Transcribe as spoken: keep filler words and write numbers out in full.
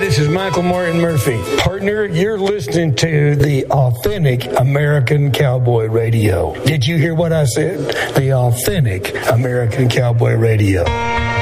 this is Michael Martin Murphey. Partner, you're listening to the Authentic American Cowboy Radio. Did you hear what I said? The Authentic American Cowboy Radio.